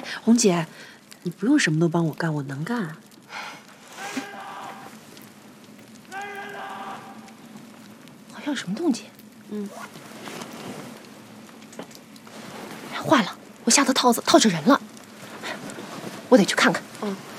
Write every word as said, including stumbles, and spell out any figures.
红姐，你不用什么都帮我干，我能干。 好像有什么动静。 嗯。 坏了，我下的套子套着人了，我得去看看。 嗯。